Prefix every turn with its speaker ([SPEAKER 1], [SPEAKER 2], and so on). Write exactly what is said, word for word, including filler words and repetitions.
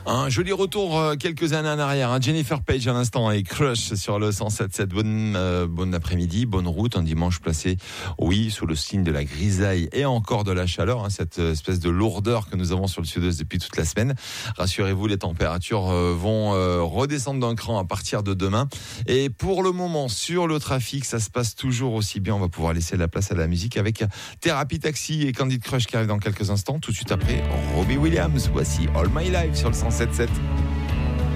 [SPEAKER 1] Un joli retour euh, quelques années en arrière. Hein. Jennifer Page à l'instant et Crush sur le cent sept sept. Bonne, euh, bon après-midi, bonne route. Un dimanche placé, oui, sous le signe de la grisaille et encore de la chaleur. Hein, cette espèce de lourdeur que nous avons sur le sud-est depuis toute la semaine. Rassurez-vous, les températures euh, vont euh, redescendre d'un cran à partir de demain. Et pour le moment, sur le trafic, ça se passe toujours aussi bien. On va pouvoir laisser la place à la musique avec Thérapie Taxi et Candid Crush qui arrivent dans quelques instants. Tout de suite après, Robbie Williams. Voici All My Life sur le cent sept sept.